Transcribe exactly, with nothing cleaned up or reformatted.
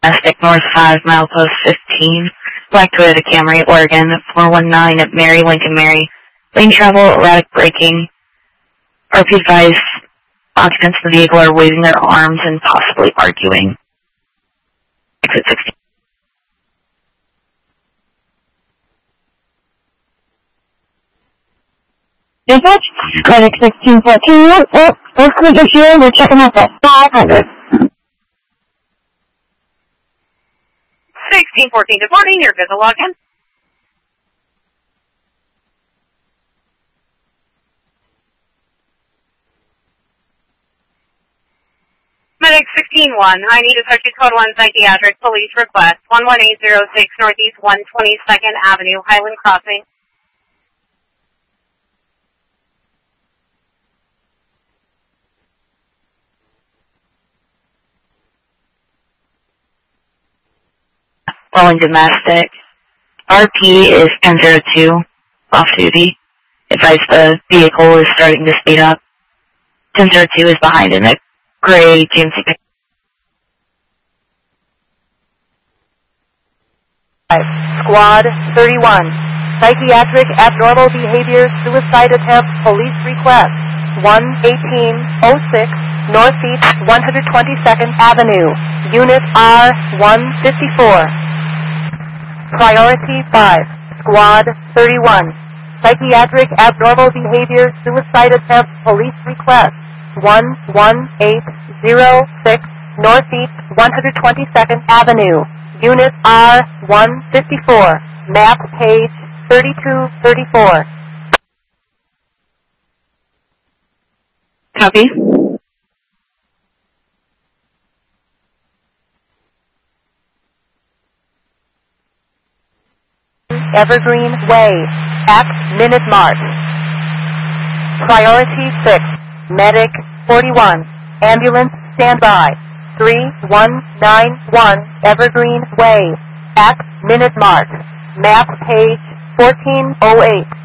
domestic north five, milepost fifteen, Black Toyota Camry, Oregon, four one nine at Mary Lincoln Mary. Lane travel, erratic braking. R P advised occupants of the vehicle are waving their arms and possibly arguing. Exit sixteen. Dispatch, Clinic sixteen fourteen, oh, first cruiser here, we're checking out that five hundred. sixteen fourteen, good morning, you're good to log in. Medic sixteen one, I need to touch your code one psychiatric police request, one one eight zero six Northeast one hundred twenty-second Avenue, Highland Crossing. Rolling domestic. R P is ten zero two, off duty. Advise the vehicle is starting to speed up. ten zero two is behind in a gray G M C pickup. Squad thirty-one. Psychiatric abnormal behavior suicide attempt police request. one eighteen oh six Northeast one hundred twenty-second Avenue. Unit R one fifty-four. Priority five. Squad thirty-one. Psychiatric abnormal behavior suicide attempt police request. one one eight zero six Northeast one hundred twenty-second Avenue. Unit R one fifty-four. Map page thirty-two thirty-four. Copy. Evergreen Way. At Minute March. Priority six. Medic forty-one. Ambulance standby. three one nine one Evergreen Way. At Minute March. Map page fourteen oh eight.